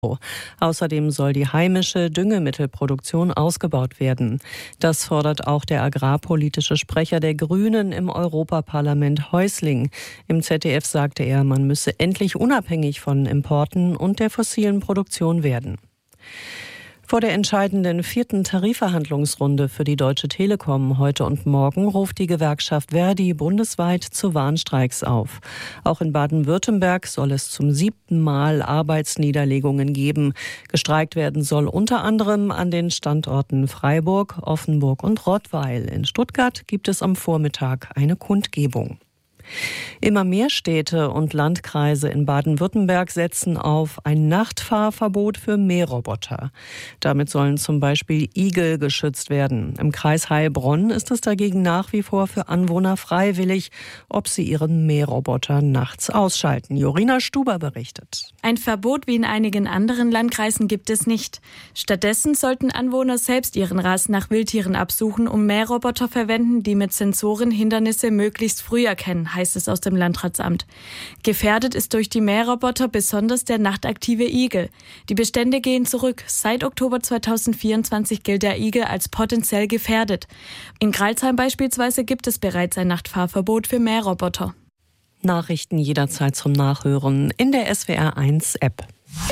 Außerdem soll die heimische Düngemittelproduktion ausgebaut werden. Das fordert auch der agrarpolitische Sprecher der Grünen im Europaparlament Häusling. Im ZDF sagte er, man müsse endlich unabhängig von Importen und der fossilen Produktion werden. Vor der entscheidenden 4. Tarifverhandlungsrunde für die Deutsche Telekom heute und morgen ruft die Gewerkschaft Verdi bundesweit zu Warnstreiks auf. Auch in Baden-Württemberg soll es zum 7. Mal Arbeitsniederlegungen geben. Gestreikt werden soll unter anderem an den Standorten Freiburg, Offenburg und Rottweil. In Stuttgart gibt es am Vormittag eine Kundgebung. Immer mehr Städte und Landkreise in Baden-Württemberg setzen auf ein Nachtfahrverbot für Mähroboter. Damit sollen zum Beispiel Igel geschützt werden. Im Kreis Heilbronn ist es dagegen nach wie vor für Anwohner freiwillig, ob sie ihren Mähroboter nachts ausschalten. Jorina Stuber berichtet. Ein Verbot wie in einigen anderen Landkreisen gibt es nicht. Stattdessen sollten Anwohner selbst ihren Rasen nach Wildtieren absuchen, um Mähroboter verwenden, die mit Sensoren Hindernisse möglichst früh erkennen, heißt es aus dem Landratsamt. Gefährdet ist durch die Mähroboter besonders der nachtaktive Igel. Die Bestände gehen zurück. Seit Oktober 2024 gilt der Igel als potenziell gefährdet. In Crailsheim beispielsweise gibt es bereits ein Nachtfahrverbot für Mähroboter. Nachrichten jederzeit zum Nachhören in der SWR1-App.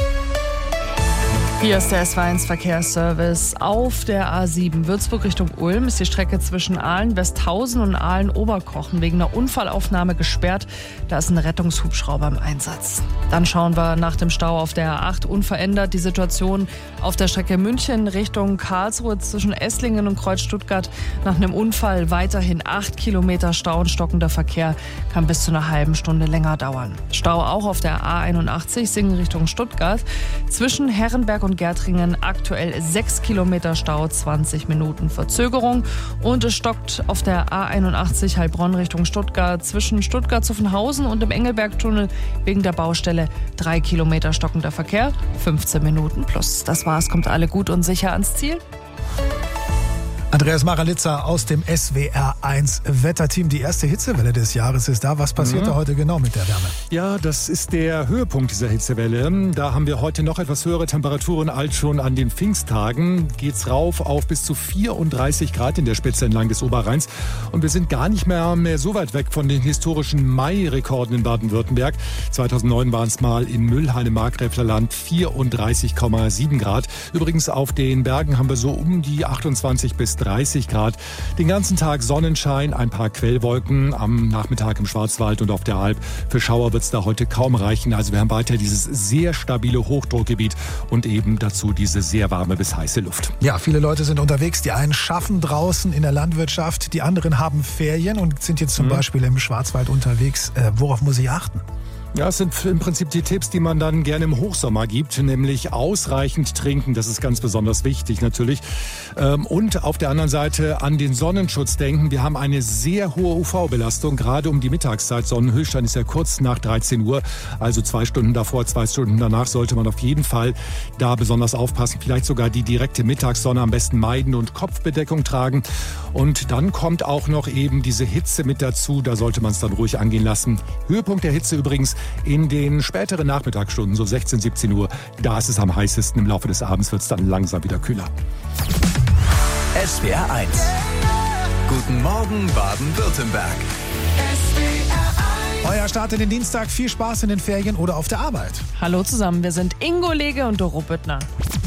Hier ist der SWR1 Verkehrsservice. Auf der A7 Würzburg Richtung Ulm ist die Strecke zwischen Aalen-Westhausen und Aalen-Oberkochen wegen einer Unfallaufnahme gesperrt. Da ist ein Rettungshubschrauber im Einsatz. Dann schauen wir nach dem Stau auf der A8 unverändert. Die Situation auf der Strecke München Richtung Karlsruhe zwischen Esslingen und Kreuz Stuttgart. Nach einem Unfall weiterhin 8 Kilometer Stau und stockender Verkehr kann bis zu einer halben Stunde länger dauern. Stau auch auf der A81 Singen Richtung Stuttgart. Zwischen Herrenberg und Gärtringen aktuell 6 Kilometer Stau, 20 Minuten Verzögerung. Und es stockt auf der A81 Heilbronn Richtung Stuttgart zwischen Stuttgart-Zuffenhausen und dem Engelbergtunnel wegen der Baustelle 3 Kilometer stockender Verkehr, 15 Minuten plus. Das war's, kommt alle gut und sicher ans Ziel. Andreas Maralitza aus dem SWR1 Wetterteam. Die erste Hitzewelle des Jahres ist da. Was passiert da heute genau mit der Wärme? Ja, das ist der Höhepunkt dieser Hitzewelle. Da haben wir heute noch etwas höhere Temperaturen als schon an den Pfingsttagen. Geht's rauf auf bis zu 34 Grad in der Spitze entlang des Oberrheins. Und wir sind gar nicht mehr so weit weg von den historischen Mai-Rekorden in Baden-Württemberg. 2009 waren es mal in Müllheim-Markgräflerland 34,7 Grad. Übrigens auf den Bergen haben wir so um die 28 bis 30 Grad. Den ganzen Tag Sonnenschein, ein paar Quellwolken am Nachmittag im Schwarzwald und auf der Alp. Für Schauer wird es da heute kaum reichen. Also wir haben weiter dieses sehr stabile Hochdruckgebiet und eben dazu diese sehr warme bis heiße Luft. Ja, viele Leute sind unterwegs. Die einen schaffen draußen in der Landwirtschaft, die anderen haben Ferien und sind jetzt zum Beispiel im Schwarzwald unterwegs. Worauf muss ich achten? Ja, es sind im Prinzip die Tipps, die man dann gerne im Hochsommer gibt, nämlich ausreichend trinken. Das ist ganz besonders wichtig natürlich. Und auf der anderen Seite an den Sonnenschutz denken. Wir haben eine sehr hohe UV-Belastung, gerade um die Mittagszeit. Sonnenhöchststand ist ja kurz nach 13 Uhr, also 2 Stunden davor, 2 Stunden danach sollte man auf jeden Fall da besonders aufpassen. Vielleicht sogar die direkte Mittagssonne am besten meiden und Kopfbedeckung tragen. Und dann kommt auch noch eben diese Hitze mit dazu. Da sollte man es dann ruhig angehen lassen. Höhepunkt der Hitze übrigens in den späteren Nachmittagsstunden, so 16, 17 Uhr. Da ist es am heißesten. Im Laufe des Abends wird es dann langsam wieder kühler. SWR1. Guten Morgen Baden-Württemberg. Euer Start in den Dienstag. Viel Spaß in den Ferien oder auf der Arbeit. Hallo zusammen, wir sind Ingo Lege und Doro Büttner.